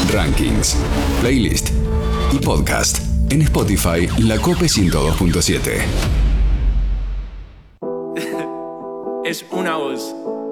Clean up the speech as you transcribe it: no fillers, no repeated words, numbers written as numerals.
rankings, playlist y podcast en Spotify La Cope 102.7. Es una voz.